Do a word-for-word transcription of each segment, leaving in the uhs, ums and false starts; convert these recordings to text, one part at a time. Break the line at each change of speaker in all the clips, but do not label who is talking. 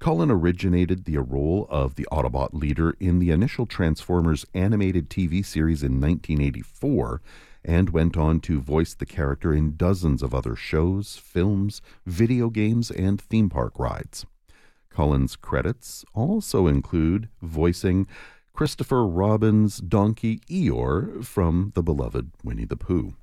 Cullen originated the role of the Autobot leader in the initial Transformers animated T V series in nineteen eighty-four and went on to voice the character in dozens of other shows, films, video games, and theme park rides. Cullen's credits also include voicing Christopher Robin's donkey Eeyore from the beloved Winnie the Pooh.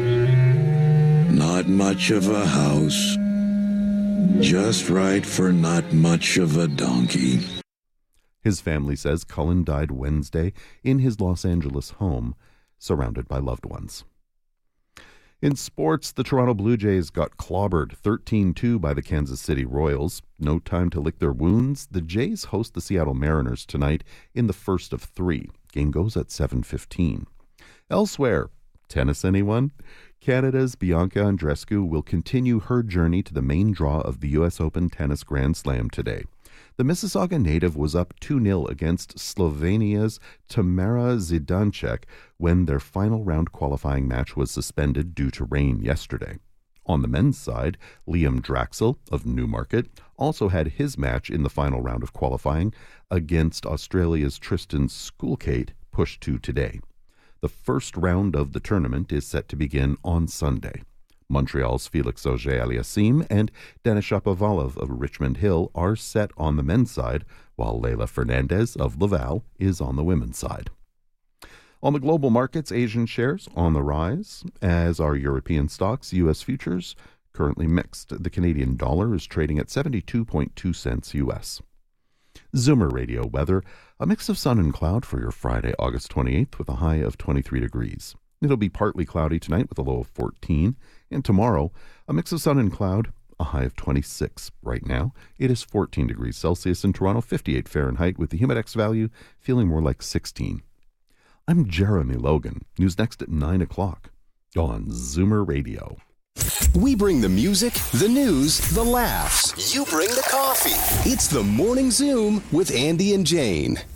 Not much of a house, just right for not much of a donkey.
His family says Cullen died Wednesday in his Los Angeles home, surrounded by loved ones. In sports, the Toronto Blue Jays got clobbered thirteen two by the Kansas City Royals. No time to lick their wounds. The Jays host the Seattle Mariners tonight in the first of three. Game goes at seven fifteen. Elsewhere, tennis anyone? Canada's Bianca Andreescu will continue her journey to the main draw of the U S Open Tennis Grand Slam today. The Mississauga native was up two nil against Slovenia's Tamara Zidanček when their final round qualifying match was suspended due to rain yesterday. On the men's side, Liam Draxel of Newmarket also had his match in the final round of qualifying against Australia's Tristan Schoolkate, pushed to today. The first round of the tournament is set to begin on Sunday. Montreal's Felix Auger-Aliassime and Denis Shapovalov of Richmond Hill are set on the men's side, while Leila Fernandez of Laval is on the women's side. On the global markets, Asian shares on the rise, as are European stocks. U S futures currently mixed. The Canadian dollar is trading at seventy-two point two cents U S. Zoomer Radio weather, a mix of sun and cloud for your Friday, August twenty-eighth, with a high of twenty-three degrees. It'll be partly cloudy tonight with a low of fourteen. And tomorrow, a mix of sun and cloud, a high of twenty-six. Right now, it is fourteen degrees Celsius in Toronto, fifty-eight Fahrenheit, with the Humidex value feeling more like sixteen. I'm Jeremy Logan. News next at nine o'clock on Zoomer Radio.
We bring the music, the news, the laughs. You bring the coffee. It's the Morning Zoom with Andy and Jane.